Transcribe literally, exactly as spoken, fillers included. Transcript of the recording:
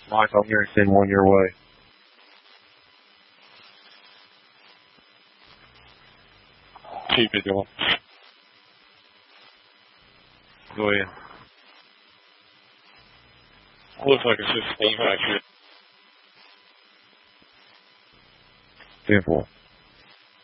Mike, I'm going to send one your way. Keep it going. Go ahead. Looks like it's just Steve back here. ten four.